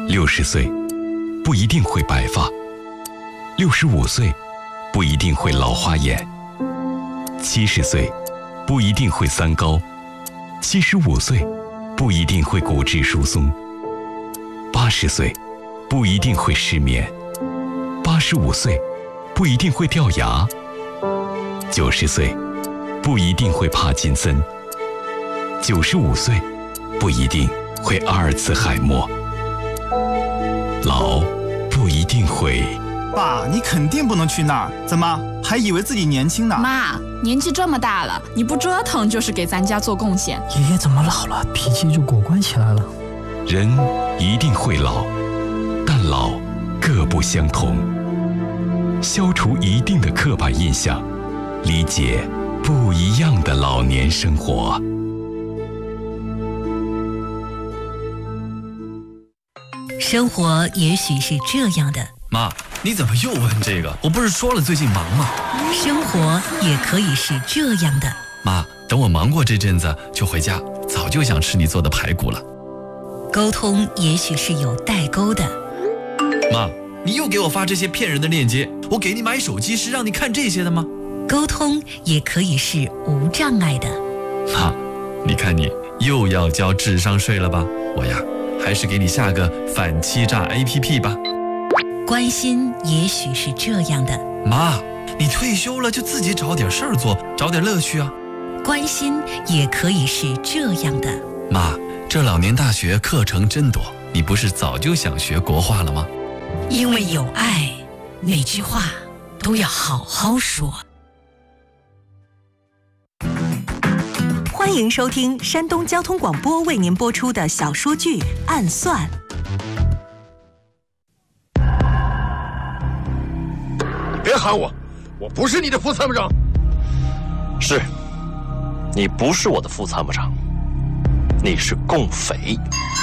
60岁不一定会白发，65岁不一定会老花眼，70岁不一定会三高，75岁不一定会骨质疏松，80岁不一定会失眠，85岁不一定会掉牙，90岁不一定会帕金森，95岁不一定会阿尔茨海默。老不一定会。 爸，你肯定不能去那儿，怎么还以为自己年轻呢？ 妈，年纪这么大了，你不折腾就是给咱家做贡献。 爷爷怎么老了，脾气就果断起来了？ 人一定会老，但老各不相同。消除一定的刻板印象，理解不一样的老年生活。 生活也许是这样的。 妈，你怎么又问这个？我不是说了最近忙吗？ 生活也可以是这样的。 妈，等我忙过这阵子就回家，早就想吃你做的排骨了。 沟通也许是有代沟的。 妈，你又给我发这些骗人的链接，我给你买手机是让你看这些的吗？ 沟通也可以是无障碍的。 妈，你看你又要交智商税了吧？我呀，还是给你下个反欺诈 APP 吧。 关心也许是这样的。 妈，你退休了就自己找点事儿做，找点乐趣啊。 关心也可以是这样的。 妈，这老年大学课程真多，你不是早就想学国画了吗？ 因为有爱，每句话都要好好说。 欢迎收听山东交通广播为您播出的小说剧《暗算》。 别喊我，我不是你的副参谋长。 是，你不是我的副参谋长，你是共匪。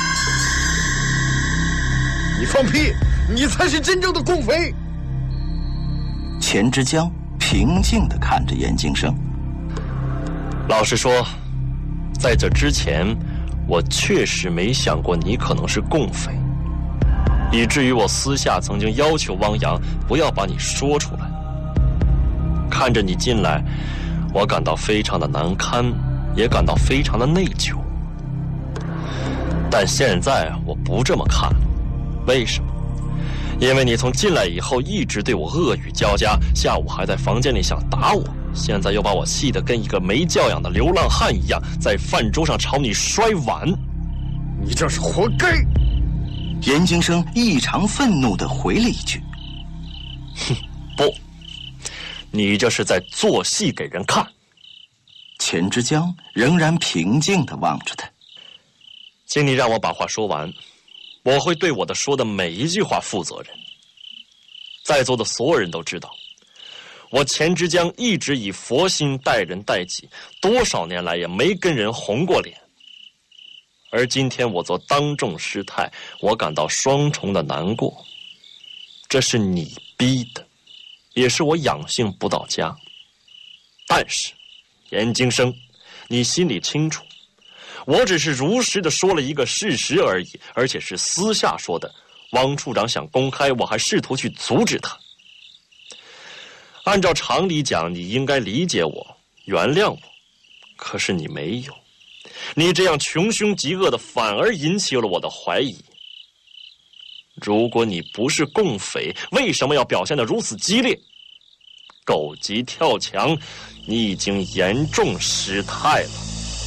你放屁！你才是真正的共匪。 钱之江平静地看着严京生。 老实说，在这之前，我确实没想过你可能是共匪，以至于我私下曾经要求汪洋不要把你说出来。看着你进来，我感到非常的难堪，也感到非常的内疚。但现在我不这么看了，为什么？因为你从进来以后一直对我恶语交加，下午还在房间里想打我，现在又把我气得跟一个没教养的流浪汉一样，在饭桌上朝你摔碗。 你这是活该！ 严京生异常愤怒地回了一句： 哼，不，你这是在做戏给人看。 钱之江仍然平静地望着他。 请你让我把话说完，我会对我的说的每一句话负责任。在座的所有人都知道，我钱之江一直以佛心待人待己，多少年来也没跟人红过脸。而今天我做当众失态，我感到双重的难过。这是你逼的，也是我养性不到家。但是严京生，你心里清楚，我只是如实的说了一个事实而已，而且是私下说的。汪处长想公开，我还试图去阻止他。按照常理讲，你应该理解我，原谅我，可是你没有。你这样穷凶极恶的，反而引起了我的怀疑。如果你不是共匪，为什么要表现得如此激烈？狗急跳墙，你已经严重失态了。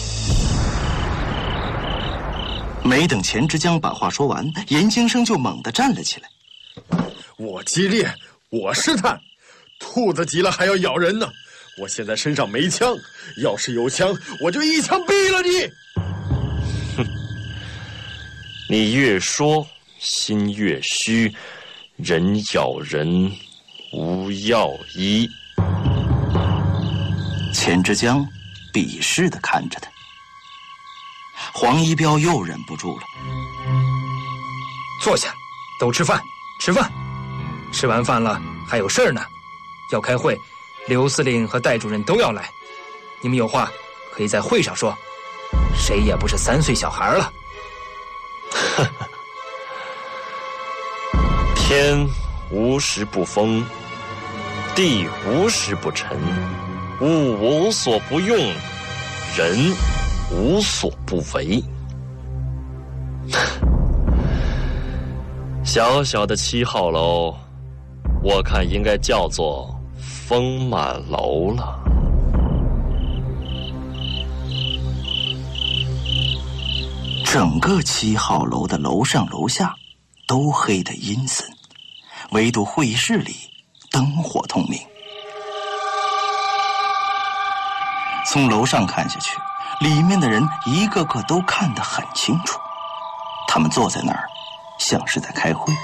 没等钱之江把话说完，严京生就猛地站了起来。 我激烈，我试探，兔子急了还要咬人呢。我现在身上没枪，要是有枪，我就一枪毙了你。 哼，你越说心越虚，人咬人无药医。 钱之江鄙视地看着他。黄一彪又忍不住了。 坐下，都吃饭，吃饭。吃完饭了，还有事儿呢，要开会，刘司令和戴主任都要来。你们有话可以在会上说，谁也不是3岁小孩了。 天无时不风，地无时不沉，物无所不用，人无所不为。小小的7号楼，我看应该叫做丰满楼了。 整个7号楼的楼上楼下都黑得阴森，唯独会议室里灯火通明。从楼上看下去，里面的人一个个都看得很清楚。他们坐在那儿，像是在开会。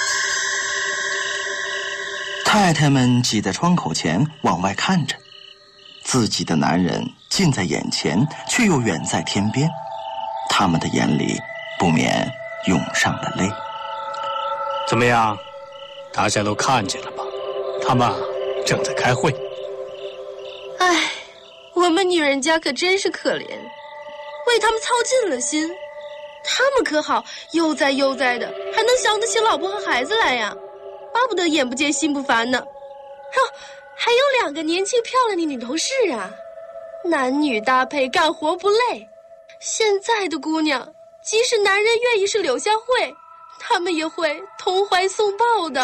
太太们挤在窗口前往外看着，自己的男人近在眼前，却又远在天边。他们的眼里不免涌上了泪。 怎么样，大家都看见了吧？他们正在开会。 唉，我们女人家可真是可怜，为他们操尽了心。他们可好，悠哉悠哉的，还能想得起老婆和孩子来呀，巴不得眼不见心不烦呢。还有2个年轻漂亮的女同事啊，男女搭配，干活不累。现在的姑娘，即使男人愿意是柳下惠，他们也会同怀送抱的。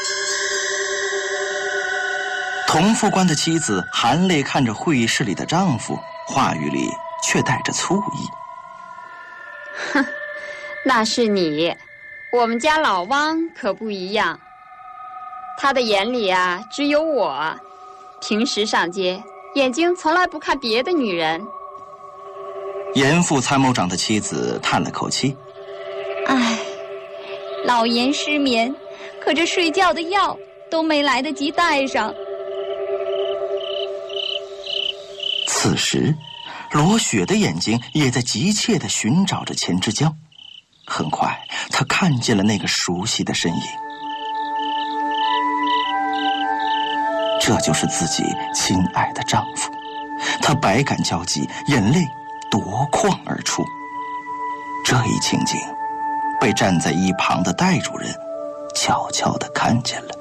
童副官的妻子含泪看着会议室里的丈夫，话语里却带着醋意。 哼，那是你，我们家老汪可不一样。他的眼里啊，只有我。平时上街，眼睛从来不看别的女人。 严副参谋长的妻子叹了口气：“ 唉，老严失眠，可这睡觉的药都没来得及带上。” 此时，罗雪的眼睛也在急切地寻找着钱之江。很快，她看见了那个熟悉的身影。这就是自己亲爱的丈夫。她百感交集，眼泪夺眶而出。这一情景被站在一旁的戴主任悄悄地看见了。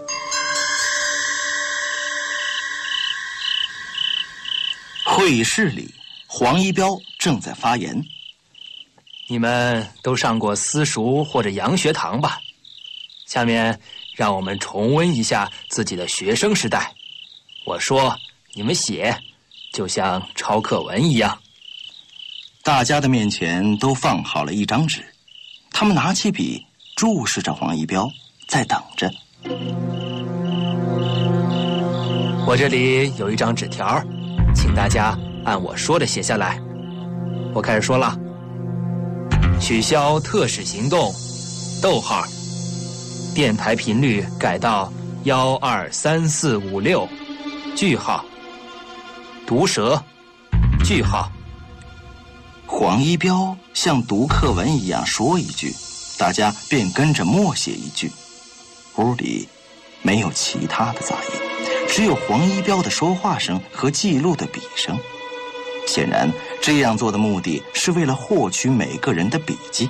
会议室里，黄一彪正在发言。 你们都上过私塾或者洋学堂吧？下面让我们重温一下自己的学生时代。我说，你们写，就像抄课文一样。 大家的面前都放好了一张纸，他们拿起笔，注视着黄一彪，在等着。 我这里有一张纸条，请大家按我说的写下来。我开始说了。取消特使行动，逗号，电台频率改到1234566，句号，毒舌，句号。 黄一彪像读课文一样说一句，大家便跟着默写一句。屋里没有其他的杂音，只有黄一彪的说话声和记录的笔声。显然，这样做的目的是为了获取每个人的笔记。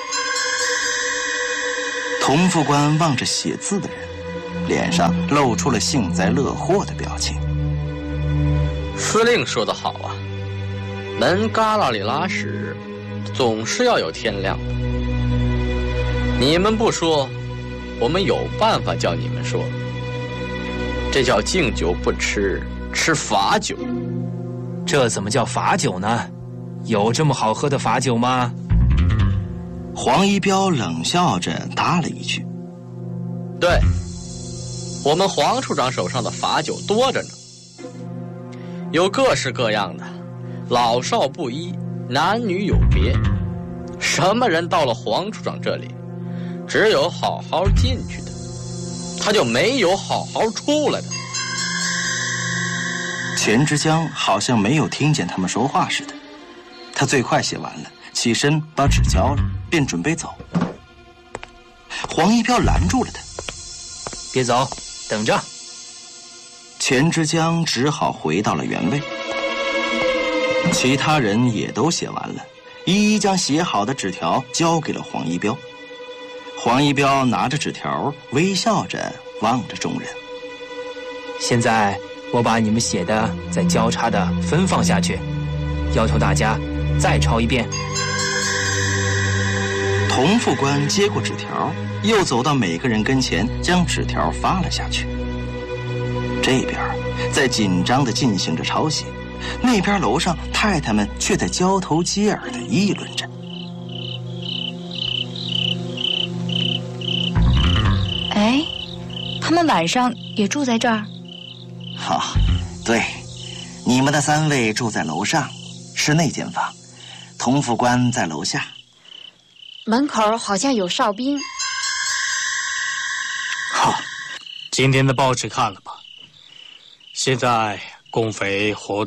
童副官望着写字的人，脸上露出了幸灾乐祸的表情。 司令说得好啊，门旮旯里拉屎，总是要有天亮的。你们不说，我们有办法叫你们说。这叫敬酒不吃，吃罚酒。 这怎么叫罚酒呢？有这么好喝的罚酒吗？ 黄一彪冷笑着答了一句：“ 对，我们黄处长手上的罚酒多着呢，有各式各样的，老少不一，男女有别。什么人到了黄处长这里，只有好好进去的，他就没有好好出来的。” 钱之江好像没有听见他们说话似的，他最快写完了，起身把纸交了，便准备走。黄一彪拦住了他：“ 别走，等着。” 钱之江只好回到了原位。其他人也都写完了，一一将写好的纸条交给了黄一彪。 黄一彪拿着纸条，微笑着望着众人。 现在我把你们写的再交叉的分放下去，要求大家再抄一遍。 童副官接过纸条，又走到每个人跟前，将纸条发了下去。这边在紧张地进行着抄写，那边楼上太太们却在交头接耳地议论着。 哎，他们晚上也住在这儿？ 对，你们的3位住在楼上，是那间房，童副官在楼下。 门口好像有哨兵。 今天的报纸看了吧？现在共匪活